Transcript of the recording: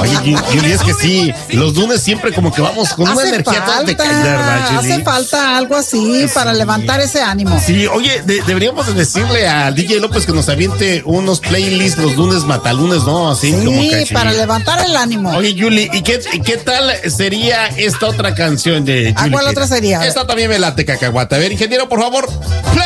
Oye, Julie, es que sí, los lunes siempre como que vamos con una energía toda de ¿verdad, Julie? Hace falta algo así para levantar ese ánimo. Sí, oye, deberíamos de decirle al DJ López que nos aviente unos playlists los lunes matalunes, ¿no? Así Sí, como que para levantar el ánimo. Oye, Julie, ¿y qué tal sería esta otra canción de Julie? ¿Cuál otra sería? Esta también me late, cacahuata. A ver, ingeniero, por favor.